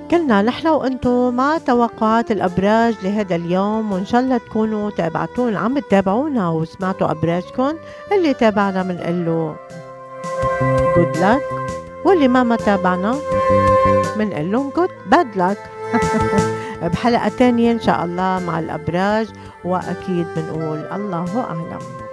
كلنا نحن وانتو مع توقعات الأبراج لهذا اليوم، وإن شاء الله تكونوا عم تتابعونا وسمعتوا أبراجكم. اللي تابعنا منقله good luck، واللي ما تابعنا منقله bad luck. بحلقة تانية إن شاء الله مع الأبراج، وأكيد بنقول الله أعلم.